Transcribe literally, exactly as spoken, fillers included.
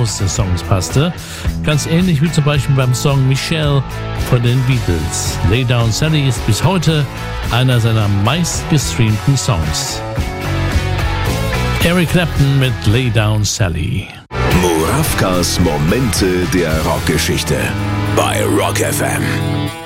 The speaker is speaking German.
Rhythmus des Songs passte. Ganz ähnlich wie zum Beispiel beim Song Michelle von den Beatles. Lay Down Sally ist bis heute einer seiner meistgestreamten Songs. Eric Clapton mit Lay Down Sally. Murawkas Momente der Rockgeschichte bei Rock F M.